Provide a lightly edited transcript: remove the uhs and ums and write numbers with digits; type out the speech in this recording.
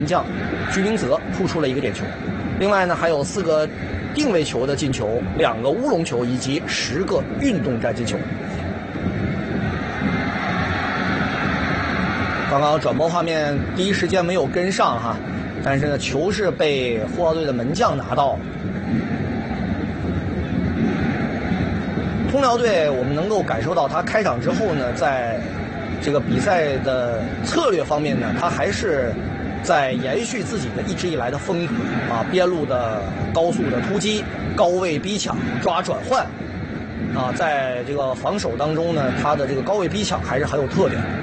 将居明泽扑出了1个点球。另外呢，还有4个定位球的进球，2个乌龙球以及10个运动战进球。刚刚转播画面第一时间没有跟上哈，但是呢，球是被呼和浩特的门将拿到。通辽队，我们能够感受到他开场之后呢，在这个比赛的策略方面呢，他还是在延续自己的一直以来的风格啊，边路的高速的突击、高位逼抢、抓转换啊，在这个防守当中呢，他的这个高位逼抢还是很有特点。